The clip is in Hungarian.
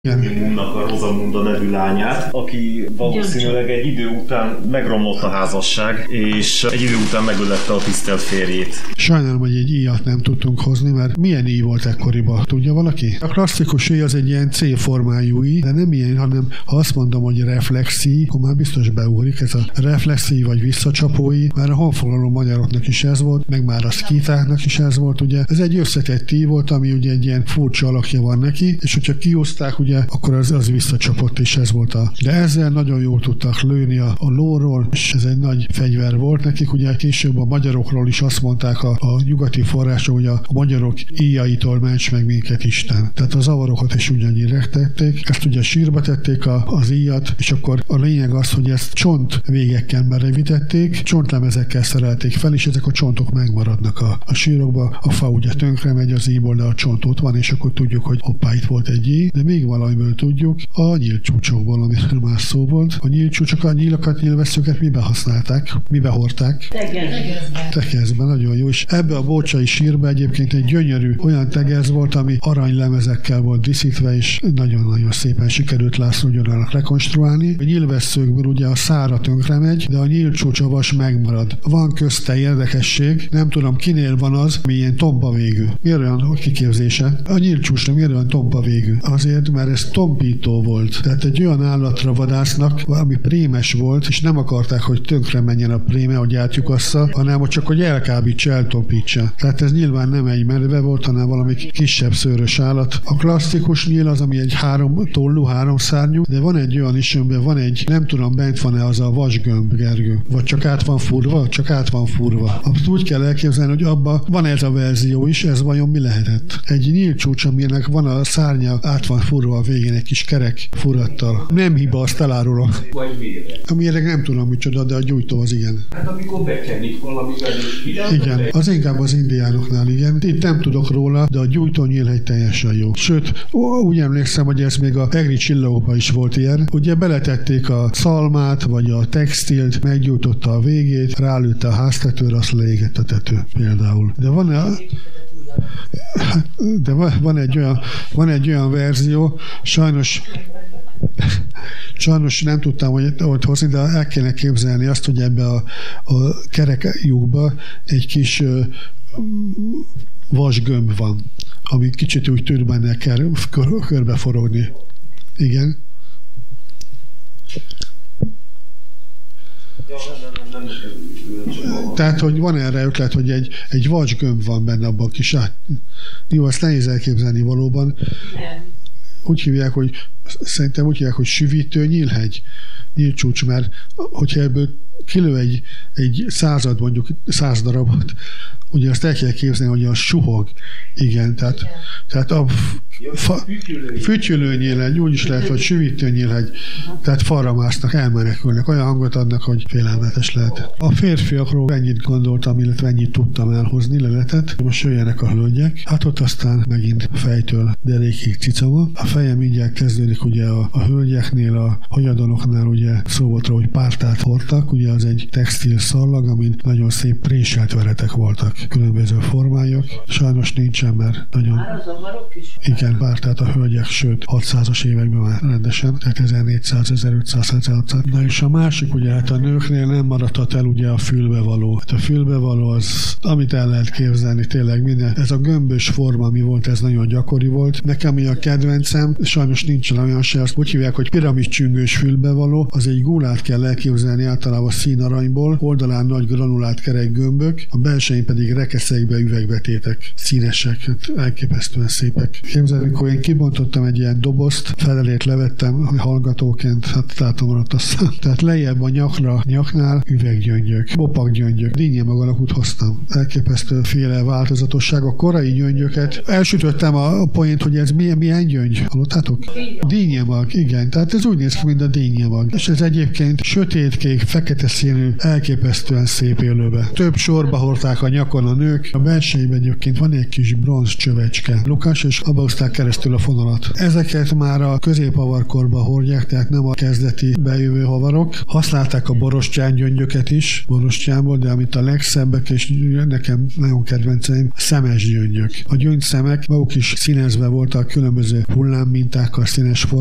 Munnak a Rosamunda nevű lányát, aki valószínűleg egy idő után megromlott a házasság, és egy idő után megölette a tisztelt férjét. Sajnálom, hogy egy íjat nem tudtunk hozni, mert milyen íj volt ekkoriban? Tudja valaki? A klasszikus íj az egy ilyen C-formájú íj, de nem ilyen, hanem ha azt mondom, hogy reflexíj, akkor már biztos beugrik. Ez a reflexíj vagy visszacsapó íj, már a honfoglaló magyaroknak is ez volt, meg már a szkítáknak is ez volt, ugye. Ez egy összetett íj volt, ami ugye egy ilyen furcsa alakja van neki, és hogyha kiúzták, ugye, akkor az visszacsapott, és ez volt de ezzel nagyon jól tudtak lőni a lóról, és ez egy nagy fegyver volt nekik, ugye később a magyarokról is azt mondták a nyugati források, hogy a magyarok íjaitól ments meg minket Isten. Tehát az avarokat is ugyannyire tették, ezt ugye sírba tették az íjat, és akkor a lényeg az, hogy ezt csont végekkel merevítették, csontlemezekkel szerelték fel, és ezek a csontok megmaradnak a sírokba. A fa ugye tönkre megy az íjból, de a csont ott van, és akkor tudjuk, hogy hoppá, itt volt egy íj, de még valamiből tudjuk, a nyílcsúcsokból, amiről már szó volt. A nyílcsúcsokat, nyílakat, nyílvesszőket mibe használták? Mibe hordták? Tegezben, nagyon jó. És ebbe a bócsai sírba egyébként egy gyönyörű olyan tegez volt, ami aranylemezekkel volt díszítve, és nagyon-nagyon szépen sikerült László Györgynek rekonstruálni. A nyílvesszőkből ugye a szára tönkre megy, de a nyílcsúcsavas megmarad. Van közte érdekesség, nem tudom kinél van az, ami ilyen tomba végű. Miért olyan kiképzése? A nyílcsúcsnak miért olyan tomba végű? Azért, mert ez tompító volt. Tehát egy olyan állatra vadásznak, ami prémes volt, és nem akarták, hogy tönkre menjen a préme, hogy átjukassza, hanem csak, hogy elkábítsa, eltompítsa. Tehát ez nyilván nem egy medve volt, hanem valami kisebb szőrös állat. A klasszikus nyíl az, ami egy 3 tollú, 3 szárnyú, de van egy olyan is, amiben van egy, nem tudom, bent van-e az a vasgömb, Gergő. Vagy csak át van furva? Csak át van furva. Azt úgy kell elképzelni, hogy abban van ez a verzió is, ez vajon mi lehetett? Egy nyílcsúcs, aminek van a szárnya, át van furva a végén egy kis kerek furattal. Nem hiba, azt elárulok. Vagy méreg. A méreg nem tudom micsoda, de a gyújtó az igen. Hát amikor bekenik valamivel is. Igen, az inkább az indiánoknál, igen. Itt nem tudok róla, de a gyújtó nyílhegy teljesen jó. Sőt, úgy emlékszem, hogy ez még a egri csillagokban is volt ilyen. Ugye beletették a szalmát, vagy a textilt, meggyújtotta a végét, rálőtte a háztetőre, azt leégett a tető például. De van egy olyan verzió, sajnos nem tudtam, hogy hozni, de el kéne képzelni azt, hogy ebbe a kerekjukba egy kis vasgömb van, ami kicsit úgy tud benne körbeforogni. Igen? Tehát, hogy van erre ötlet, hogy egy vasgömb van benne abban a kis Jó, ezt nehéz elképzelni valóban. Úgy hívják, hogy szerintem úgy hívják, hogy süvítő nyílhegy, nyílcsúcs, mert hogyha ebből kilő egy 100 mondjuk 100 darabot, ugye azt el kell képzelni, hogy az suhog. Igen, tehát a fütyülőnyílhegy, úgy is lehet, hogy süvítőnyílhegy, tehát falra másznak, elmenekülnek, olyan hangot adnak, hogy félelmetes lehet. A férfiakról ennyit gondoltam, illetve ennyit tudtam elhozni leletet. Most jöjjenek a hölgyek, hát ott aztán megint fejtől derékig cicama. A feje mindjárt kezdődik ugye a hölgyeknél, a hagyadonoknál ugye szó volt rá, hogy pártát hordtak, ugye az egy textil szallag, amin nagyon szép préselt veretek voltak, különböző formájuk. Sajnos nincsen, mert nagyon... Igen, pártát a hölgyek, sőt 600-as években már rendesen, tehát 1400, 1500, 1600. Na és a másik, ugye hát a nőknél nem maradhat el ugye a fülbevaló. Hát a fülbevaló az, amit el lehet képzelni tényleg minden. Ez a gömbös forma, ami volt, ez nagyon gyakori volt. Nekem mi a kedvencem, sajnos nincsen olyan se, azt úgy hívják, hogy piramiscsüngős fülbevaló, az egy gulát kell elképzelni általában színaranyból, oldalán nagy granulált kerek gömbök, a belsején pedig rekeszekbe üvegbetétek, színesek, hát elképesztően szépek. Képzelni, amikor én kibontottam egy ilyen dobozt, felelét levettem hallgatóként, hát látomaradt aztán. Tehát lejjebb a nyaknál üveggyöngyök, bopaggyöngyök, dinnye alakút hoztam. Elképesztő féle változatosság. A korai gyöngyöket, elsütöttem a point, hogy ez milyen gyöngy. Hallottátok? Dinnyemag, igen. Tehát ez úgy néz ki, mint a dinnyemag. És ez egyébként sötétkék, fekete színű, elképesztően szép élőbe. Több sorba hordták a nyakon van a nők. A belsejében egyébként van egy kis bronz csövecske, lukas, és abba hozták keresztül a fonalat. Ezeket már a középhavarkorban hordják, tehát nem a kezdeti bejövő havarok. Használták a borostyán gyöngyöket is, borostyánból, de amit a legszebbek, és nekem nagyon kedvenceim, a szemes gyöngyök. A gyöngyszemek maguk is színezve voltak különböző hullámmintákkal, színes